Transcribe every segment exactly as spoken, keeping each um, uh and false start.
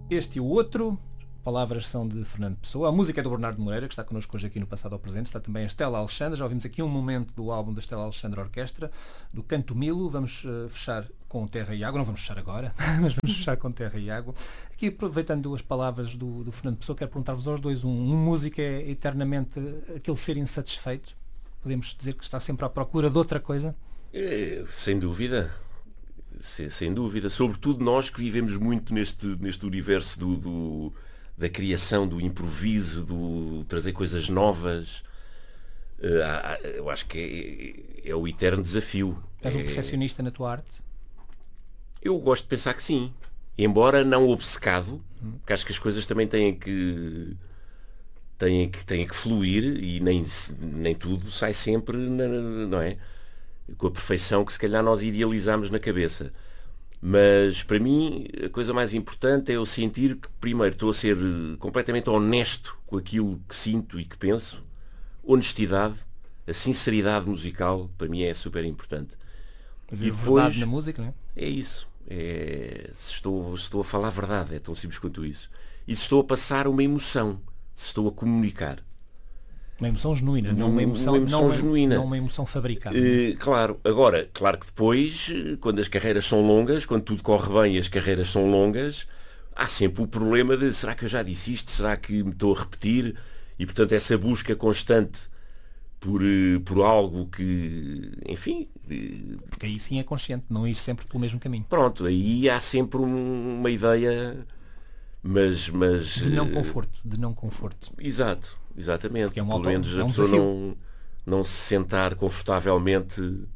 Este e o outro. Palavras são de Fernando Pessoa. A música é do Bernardo Moreira, que está connosco hoje aqui no Passado ao Presente. Está também a Estela Alexandre. Já ouvimos aqui um momento do álbum da Estela Alexandre Orquestra, do Canto Milo. Vamos uh, fechar com Terra e Água. Não vamos fechar agora, mas vamos fechar com Terra e Água. Aqui, aproveitando as palavras do, do Fernando Pessoa, quero perguntar-vos aos dois. Um, um músico é eternamente aquele ser insatisfeito? Podemos dizer que está sempre à procura de outra coisa? É, sem dúvida. Sem, sem dúvida. Sobretudo nós que vivemos muito neste, neste universo do... do... da criação, do improviso, do trazer coisas novas. Uh, eu acho que é, é o eterno desafio. És um é... perfeccionista na tua arte? Eu gosto de pensar que sim. Embora não obcecado, hum. porque acho que as coisas também têm que têm que, têm que fluir e nem, nem tudo sai sempre, não é? Com a perfeição que se calhar nós idealizamos na cabeça. Mas para mim a coisa mais importante é eu sentir que primeiro estou a ser completamente honesto com aquilo que sinto e que penso. Honestidade, a sinceridade musical para mim é super importante. E depois, verdade na música, não é? É isso. É, se, estou, se estou a falar a verdade, é tão simples quanto isso. E se estou a passar uma emoção, se estou a comunicar. Uma emoção genuína, não uma emoção, uma emoção não, genuína. Não uma emoção fabricada. Uh, claro, agora, claro que depois, quando as carreiras são longas, quando tudo corre bem e as carreiras são longas, há sempre o problema de será que eu já disse isto? Será que me estou a repetir? E portanto essa busca constante por, por algo que, enfim... Porque aí sim é consciente, não ir sempre pelo mesmo caminho. Pronto, aí há sempre um, uma ideia, mas, mas... De não conforto, de não conforto. Exato. Exatamente, é um pelo auto, menos é um a pessoa desafio. não, não se sentar confortavelmente, uh,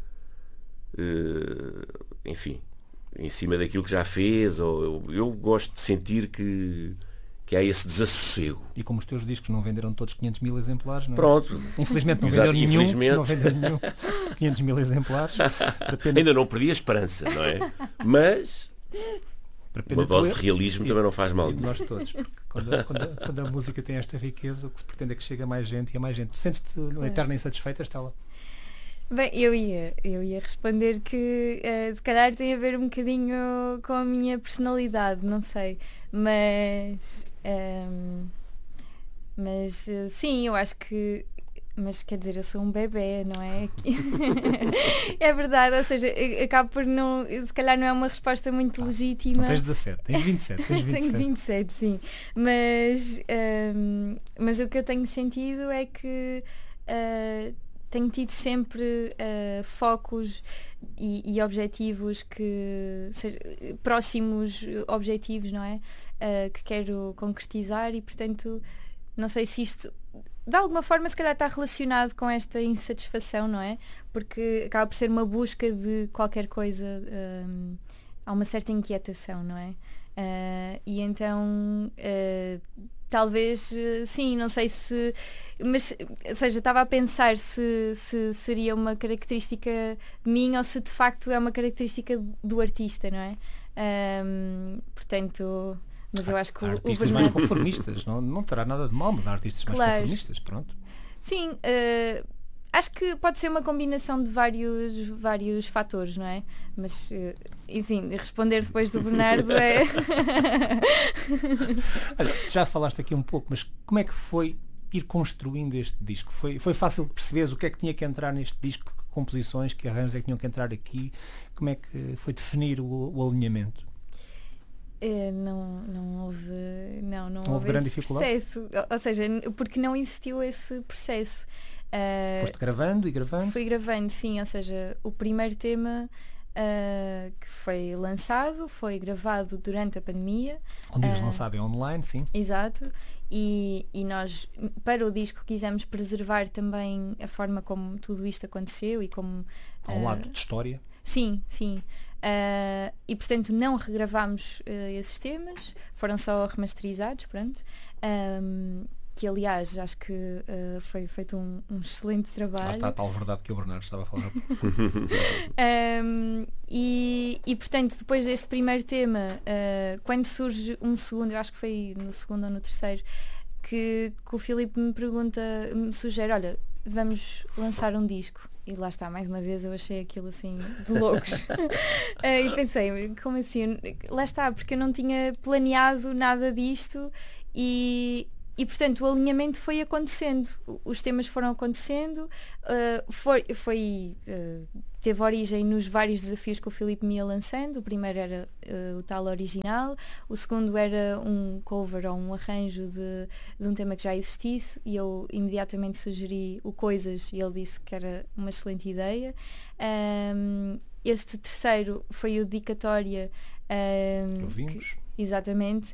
enfim, em cima daquilo que já fez. Ou, eu, eu gosto de sentir que, que há esse desassossego. E como os teus discos não venderam todos quinhentos mil exemplares, não é? Pronto. Infelizmente não Exato, venderam nenhum, infelizmente. não venderam nenhum quinhentos mil exemplares. Pena... Ainda não perdi a esperança, não é? Mas... Uma dose de realismo também não faz mal. Nós todos, porque quando a, quando, a, quando a música tem esta riqueza, o que se pretende é que chegue a mais gente e a mais gente. Tu sentes-te eterna insatisfeita, Estela? Bem, eu ia, eu ia responder que uh, se calhar tem a ver um bocadinho com a minha personalidade, não sei. Mas, um, mas uh, sim, eu acho que... Mas quer dizer, eu sou um bebê, não é? É verdade, ou seja, acabo por não... Se calhar não é uma resposta muito ah, legítima. Não tens dezassete, tens vinte e sete. Tens vinte e sete. Tenho vinte e sete, sim. Mas, um, mas o que eu tenho sentido é que uh, tenho tido sempre uh, focos e, e objetivos que... Seja, próximos objetivos, não é? Uh, que quero concretizar e, portanto, não sei se isto... de alguma forma se calhar está relacionado com esta insatisfação, não é? Porque acaba por ser uma busca de qualquer coisa, um, há uma certa inquietação, não é? Uh, e então uh, talvez uh, sim, não sei se, mas ou seja, estava a pensar se, se seria uma característica minha ou se de facto é uma característica do artista, não é? Um, portanto... Mas eu acho que há o, artistas o Bernardo... mais conformistas, não, não terá nada de mal, mas há artistas mais Claro. conformistas, pronto. Sim, uh, acho que pode ser uma combinação de vários, vários fatores, não é? Mas, uh, enfim, responder depois do Bernardo é... Olha, já falaste aqui um pouco, mas como é que foi ir construindo este disco? Foi, foi fácil perceberes o que é que tinha que entrar neste disco, que composições, que arranjos é que tinham que entrar aqui? Como é que foi definir o, o alinhamento? É, não, não houve, não, não, não houve, houve grande esse dificuldade? processo, ou seja, porque não existiu esse processo. Uh, Foste gravando e gravando? Fui gravando, sim, ou seja, o primeiro tema uh, que foi lançado foi gravado durante a pandemia. Quando dizes uh, lançado é online, sim. Exato, e, e nós para o disco quisemos preservar também a forma como tudo isto aconteceu e como... Há um uh, lado de história. Sim, sim. Uh, e portanto não regravámos uh, esses temas, foram só remasterizados, pronto. Um, que aliás acho que uh, foi feito um, um excelente trabalho. Lá está a tal verdade que o Bernardo estava a falar. um, e, e portanto depois deste primeiro tema, uh, quando surge um segundo, eu acho que foi no segundo ou no terceiro, que, que o Filipe me pergunta, me sugere, olha, vamos lançar um disco. E lá está, mais uma vez eu achei aquilo assim de loucos. uh, e pensei, como assim? Lá está, porque eu não tinha planeado nada disto e, e portanto o alinhamento foi acontecendo. Os temas foram acontecendo, uh, foi, foi, uh, teve origem nos vários desafios que o Filipe me ia lançando. O primeiro era uh, o tal original, o segundo era um cover ou um arranjo de, de um tema que já existisse e eu imediatamente sugeri o Coisas e ele disse que era uma excelente ideia. Um, este terceiro foi o Dedicatória. Um, Ouvimos. Que, exatamente,